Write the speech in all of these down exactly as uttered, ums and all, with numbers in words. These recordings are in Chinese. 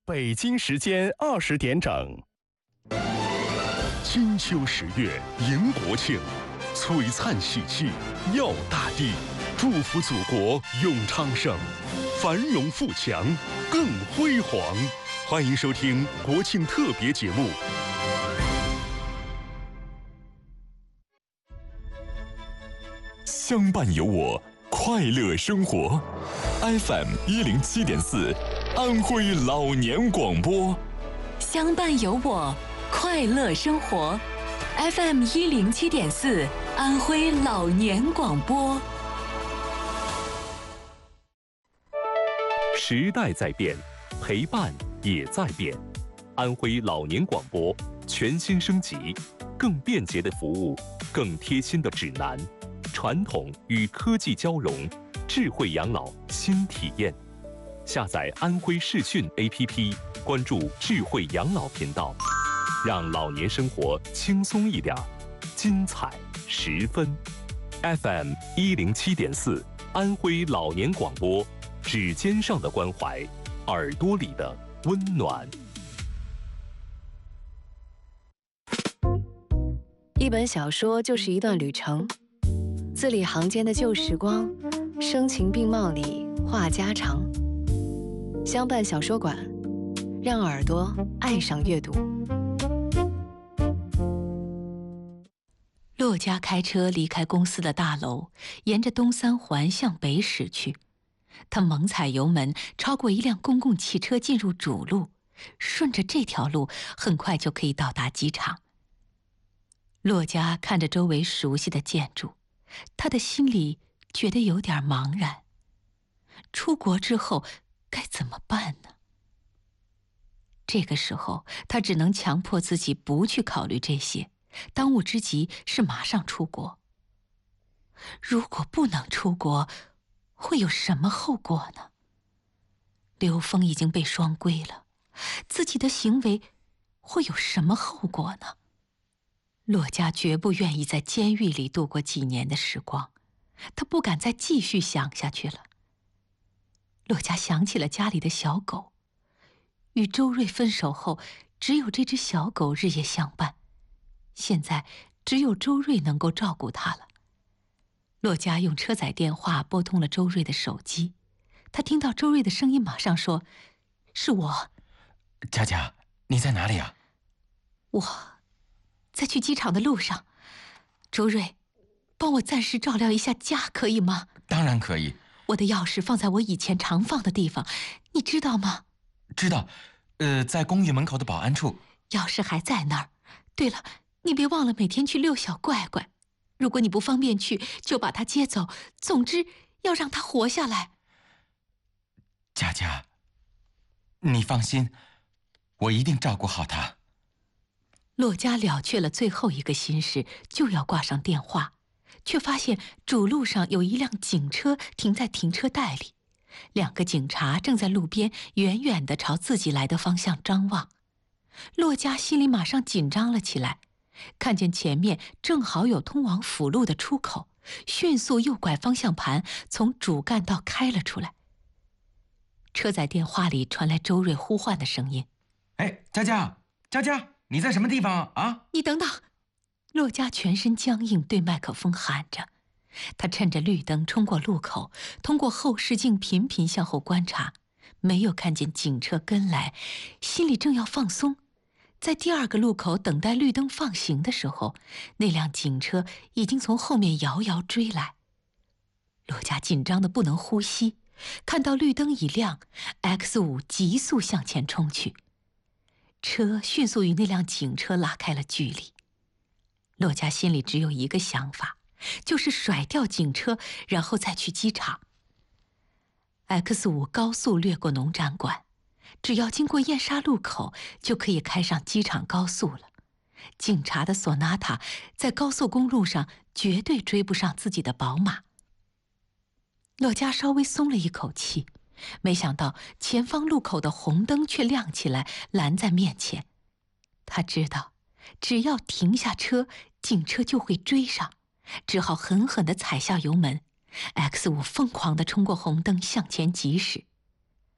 北京时间二十点整。 金秋十月迎国庆，璀璨喜气耀大地，祝福祖国永昌盛，繁荣富强更辉煌。欢迎收听国庆特别节目。 相伴有我，快乐生活。F M 一零七点四，安徽老年广播。 相伴有我，快乐生活。F M 一零七点四，安徽老年广播。 时代在变，陪伴也在变。安徽老年广播全新升级，更便捷的服务，更贴心的指南，传统与科技交融，智慧养老新体验。下载安徽视讯 A P P， 关注智慧养老频道，让老年生活轻松一点，精彩十分。F M 一零七点四，安徽老年广播，指尖上的关怀，耳朵里的温暖。 一本小说就是一段旅程，字里行间的旧时光，声情并茂里话家常。相伴小说馆，让耳朵爱上阅读。 骆家开车离开公司的大楼，沿着东三环向北驶去。他猛踩油门，超过一辆公共汽车进入主路，顺着这条路很快就可以到达机场。骆家看着周围熟悉的建筑，他的心里觉得有点茫然。出国之后该怎么办呢？这个时候他只能强迫自己不去考虑这些，当务之急是马上出国。如果不能出国，会有什么后果呢？刘峰已经被双规了，自己的行为会有什么后果呢？骆家绝不愿意在监狱里度过几年的时光，他不敢再继续想下去了。骆家想起了家里的小狗，与周瑞分手后，只有这只小狗日夜相伴，现在只有周瑞能够照顾它了。骆家用车载电话拨通了周瑞的手机，他听到周瑞的声音，马上说：“是我。” 佳佳，你在哪里啊？ 我在去机场的路上。周瑞，帮我暂时照料一下家，可以吗？ 当然可以。 我的钥匙放在我以前常放的地方，你知道吗？ 知道，呃，在公寓门口的保安处。 钥匙还在那儿。对了，你别忘了每天去遛小怪怪。如果你不方便去，就把他接走。总之，要让他活下来。 佳佳，你放心，我一定照顾好他。 骆家了却了最后一个心事，就要挂上电话，却发现主路上有一辆警车停在停车带里，两个警察正在路边远远地朝自己来的方向张望。骆家心里马上紧张了起来，看见前面正好有通往辅路的出口，迅速右拐方向盘，从主干道开了出来。车载电话里传来周瑞呼唤的声音：“ 哎，佳佳，佳佳，你在什么地方啊？ 你等等！”骆家全身僵硬，对麦克风喊着。他趁着绿灯冲过路口，通过后视镜频频向后观察，没有看见警车跟来，心里正要放松。在第二个路口等待绿灯放行的时候，那辆警车已经从后面遥遥追来。骆家紧张得不能呼吸，看到绿灯一亮 ，X 五 急速向前冲去，车迅速与那辆警车拉开了距离。骆家心里只有一个想法，就是甩掉警车，然后再去机场。X 五 高速掠过农展馆，只要经过燕莎路口，就可以开上机场高速了。警察的索纳塔在高速公路上绝对追不上自己的宝马。骆家稍微松了一口气，没想到前方路口的红灯却亮起来，拦在面前。他知道，只要停下车，警车就会追上，只好狠狠地踩下油门。X 五 疯狂地冲过红灯，向前疾驶。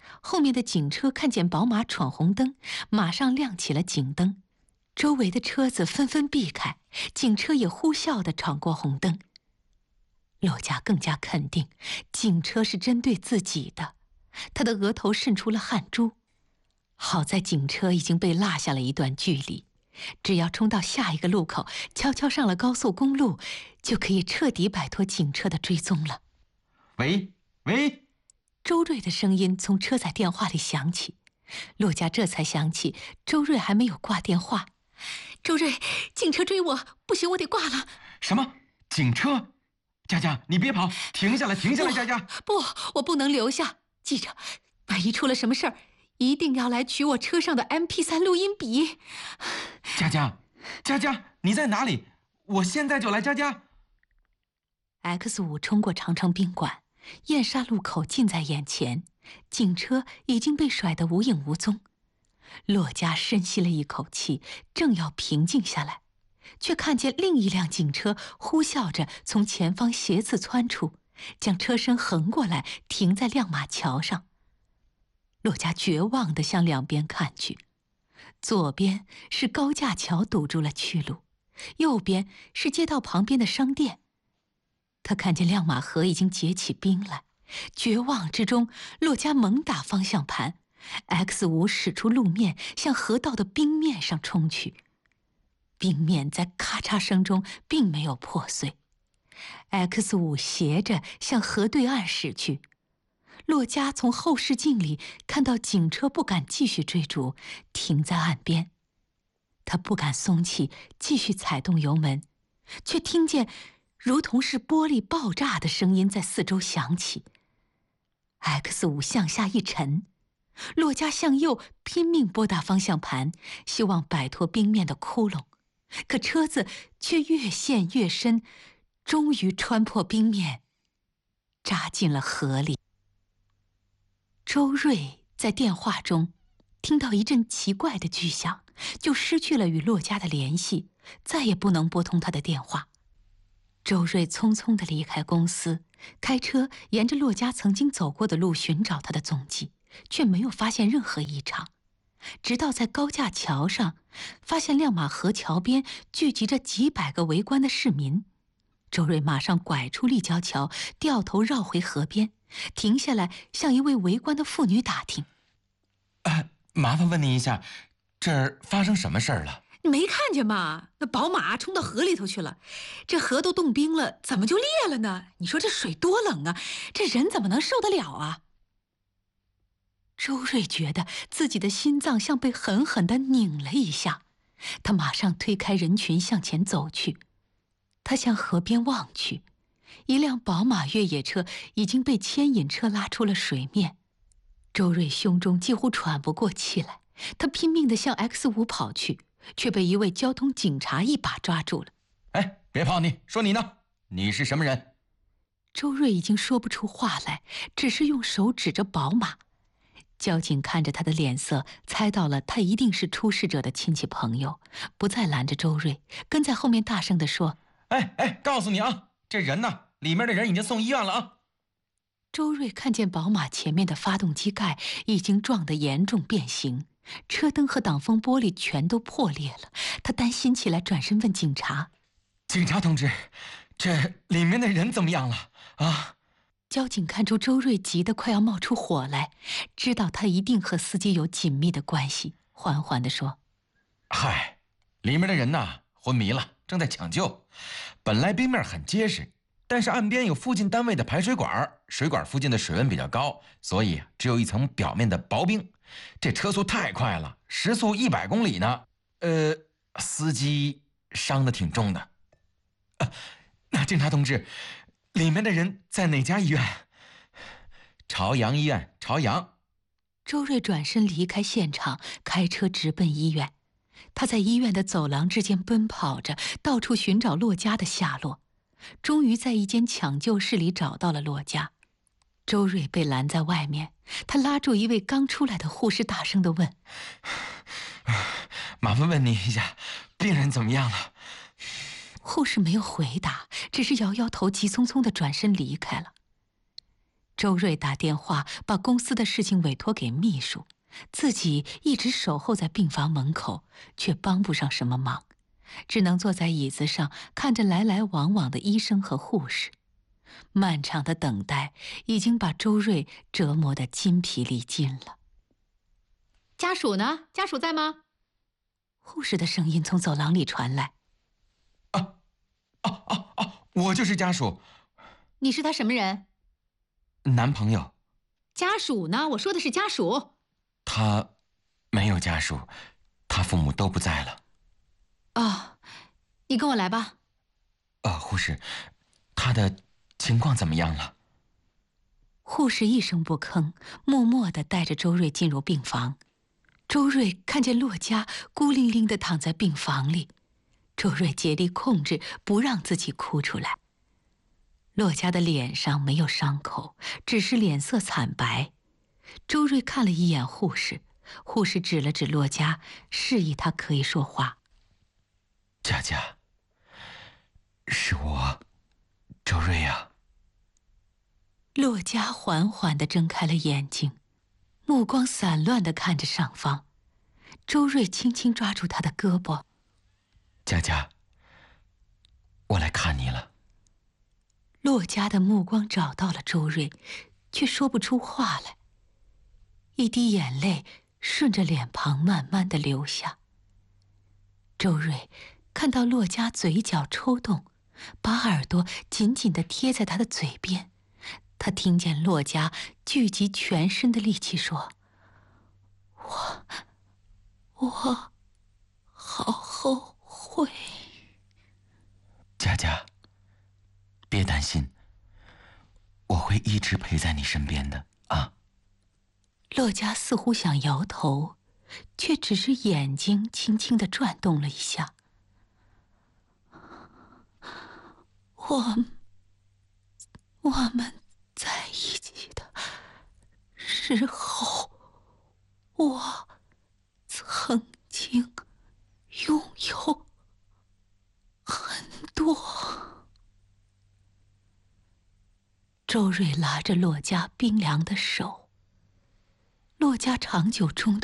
后面的警车看见宝马闯红灯，马上亮起了警灯，周围的车子纷纷避开，警车也呼啸地闯过红灯。骆家更加肯定，警车是针对自己的，他的额头渗出了汗珠。好在警车已经被落下了一段距离，只要冲到下一个路口，悄悄上了高速公路，就可以彻底摆脱警车的追踪了。 喂喂， 周瑞的声音从车载电话里响起，骆家这才想起周瑞还没有挂电话。周瑞，警车追我，不行，我得挂了。 什么？警车？佳佳，你别跑，停下来，停下来，佳佳！ 不，我不能留下。记着，万一出了什么事儿，一定要来取我车上的 M P 三 录音笔。 佳佳，佳佳，你在哪里？我现在就来，佳佳。 X 五冲过长城宾馆，燕莎路口近在眼前，警车已经被甩得无影无踪。骆家深吸了一口气，正要平静下来，却看见另一辆警车呼啸着从前方斜刺窜出，将车身横过来，停在亮马桥上。骆家绝望地向两边看去，左边是高架桥堵住了去路，右边是街道旁边的商店。他看见亮马河已经结起冰来，绝望之中，骆家猛打方向盘， X 五驶出路面，向河道的冰面上冲去。冰面在咔嚓声中并没有破碎， X 五斜着向河对岸驶去。骆家从后视镜里看到警车不敢继续追逐，停在岸边。他不敢松气，继续踩动油门，却听见如同是玻璃爆炸的声音在四周响起。 X 五向下一沉，骆家向右拼命拨打方向盘，希望摆脱冰面的窟窿，可车子却越陷越深，终于穿破冰面，扎进了河里。周瑞在电话中听到一阵奇怪的巨响，就失去了与骆家的联系，再也不能拨通他的电话。周瑞匆匆地离开公司，开车沿着骆家曾经走过的路寻找他的踪迹，却没有发现任何异常。直到在高架桥上，发现亮马河桥边聚集着几百个围观的市民。周瑞马上拐出立交桥，掉头绕回河边，停下来向一位围观的妇女打听：“ 呃，麻烦问您一下，这儿发生什么事儿了？”“ 你没看见吗？那宝马冲到河里头去了，这河都冻冰了，怎么就裂了呢？你说这水多冷啊，这人怎么能受得了啊？”周瑞觉得自己的心脏像被狠狠地拧了一下，他马上推开人群向前走去。他向河边望去，一辆宝马越野车已经被牵引车拉出了水面。周瑞胸中几乎喘不过气来，他拼命地向 X 五跑去，却被一位交通警察一把抓住了。 “哎，别跑你！说你呢？你是什么人？” 周瑞已经说不出话来，只是用手指着宝马。交警看着他的脸色，猜到了他一定是出事者的亲戚朋友，不再拦着周瑞，跟在后面大声地说：“ 哎哎，告诉你啊，这人呢，里面的人已经送医院了啊！” 周瑞看见宝马前面的发动机盖已经撞得严重变形，车灯和挡风玻璃全都破裂了，他担心起来，转身问警察：“ 警察同志，这里面的人怎么样了啊？” 交警看出周瑞急得快要冒出火来，知道他一定和司机有紧密的关系，缓缓地说：“ 嗨，里面的人呐，昏迷了，正在抢救。本来冰面很结实，但是岸边有附近单位的排水管，水管附近的水温比较高，所以只有一层表面的薄冰。这车速太快了，时速一百公里呢。呃，司机伤得挺重的。啊，那警察同志，里面的人在哪家医院？”“朝阳医院，朝阳。” 周瑞转身离开现场，开车直奔医院。他在医院的走廊之间奔跑着，到处寻找骆家的下落。终于在一间抢救室里找到了骆家。周瑞被拦在外面，他拉住一位刚出来的护士，大声地问：“ 麻烦问你一下，病人怎么样了？” 护士没有回答，只是摇摇头，急匆匆地转身离开了。周周瑞打电话把公司的事情委托给秘书，自己一直守候在病房门口，却帮不上什么忙，只能坐在椅子上看着来来往往的医生和护士。漫长的等待已经把周瑞折磨得筋疲力尽了。 家属呢？家属在吗？ 护士的声音从走廊里传来。 啊啊啊啊！我就是家属。 你是他什么人？ 男朋友。 家属呢？我说的是家属。 他没有家属，他父母都不在了。 哦，你跟我来吧。 呃，护士，他的情况怎么样了？ 护士一声不吭，默默地带着周瑞进入病房。周瑞看见洛家孤零零地躺在病房里，周瑞竭力控制不让自己哭出来。洛家的脸上没有伤口，只是脸色惨白。周瑞看了一眼护士，护士指了指洛家，示意他可以说话。 佳佳，是我，周瑞呀。 洛家缓缓地睁开了眼睛，目光散乱地看着上方。周瑞轻轻抓住他的胳膊。 佳佳，我来看你了。 洛家的目光找到了周瑞，却说不出话来。一滴眼泪顺着脸庞慢慢地流下。周瑞看到洛家嘴角抽动，把耳朵紧紧地贴在他的嘴边。他听见洛家聚集全身的力气说：“我，我好后悔。” 佳佳，别担心，我会一直陪在你身边的啊。 洛家似乎想摇头，却只是眼睛轻轻地转动了一下。我，我们在一起的时候，我曾经拥有很多。周瑞拉着洛家冰凉的手。洛家长久中